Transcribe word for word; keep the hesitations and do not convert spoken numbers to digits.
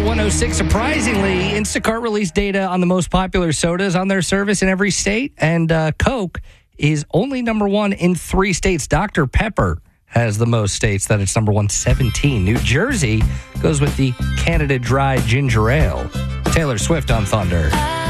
one oh six. Surprisingly, Instacart released data on the most popular sodas on their service in every state, and uh, Coke is only number one in three states. Doctor Pepper has the most states that it's number one, seventeen. New Jersey goes with the Canada Dry Ginger Ale. Taylor Swift on Thunder.